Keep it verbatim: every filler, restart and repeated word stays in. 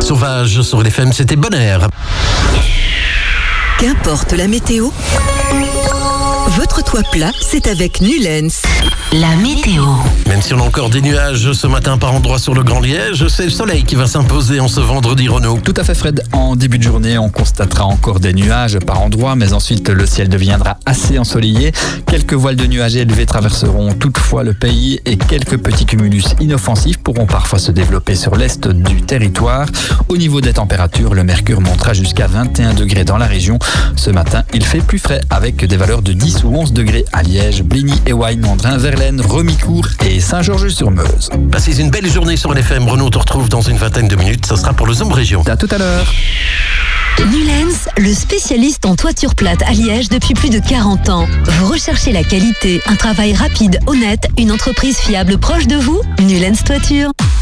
Sauvage sur les F M, c'était bon air. Qu'importe la météo, votre toit plat, c'est avec Nulens. La météo. Même si on a encore des nuages ce matin par endroits sur le Grand Liège, c'est le soleil qui va s'imposer en ce vendredi, Renaud. Tout à fait, Fred. En début de journée, on constatera encore des nuages par endroits, mais ensuite le ciel deviendra assez ensoleillé. Quelques voiles de nuages élevés traverseront toutefois le pays et quelques petits cumulus inoffensifs pourront parfois se développer sur l'est du territoire. Au niveau des températures, le mercure montera jusqu'à vingt et un degrés dans la région. Ce matin, il fait plus frais avec des valeurs de dix ou onze degrés à Liège, Bligny, Éwagne, Mandrin, Verlaine, Remicourt et Saint-Georges-sur-Meuse. Passez une belle journée sur L F M. Renaud te retrouve dans une vingtaine de minutes. Ça sera pour le Zoom Région. À tout à l'heure. Nulens, le spécialiste en toiture plate à Liège depuis plus de quarante ans. Vous recherchez la qualité, un travail rapide, honnête, une entreprise fiable proche de vous? Nulens Toiture.